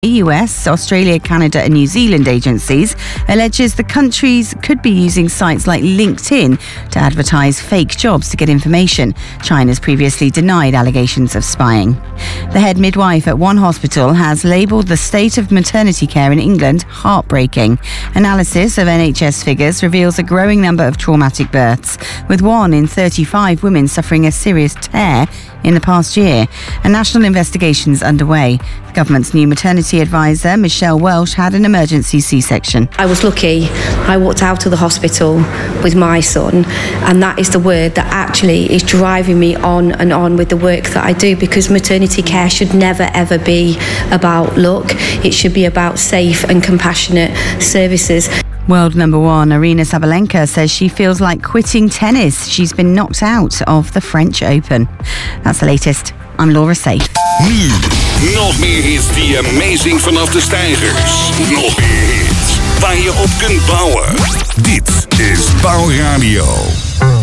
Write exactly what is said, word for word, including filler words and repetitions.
U S, Australia, Canada and New Zealand agencies alleges the countries could be using sites like LinkedIn to advertise fake jobs to get information. China's previously denied allegations of spying. The head midwife at one hospital has labelled the state of maternity care in England heartbreaking. Analysis of N H S figures reveals a growing number of traumatic births, with one in thirty-five women suffering a serious tear in the past year. A national investigation is underway. The government's new maternity advisor, Michelle Welsh, had an emergency C-section. I was lucky. I walked out of the hospital with my son, and that is the word that actually is driving me on and on with the work that I do, because maternity care should never ever be about luck. It should be about safe and compassionate services. World number one Aryna Sabalenka says she feels like quitting tennis. She's been knocked out of the French Open. That's the latest. I'm Laura Safe. Nu, nog meer hits die amazing vanaf de stijgers. Nog meer hits waar je op kunt bouwen. Dit is Bouwradio.